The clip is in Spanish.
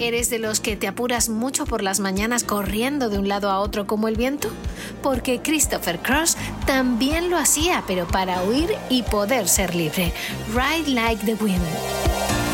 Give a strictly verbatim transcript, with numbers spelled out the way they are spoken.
¿Eres de los que te apuras mucho por las mañanas corriendo de un lado a otro como el viento? Porque Christopher Cross también lo hacía, pero para huir y poder ser libre. Ride like the wind.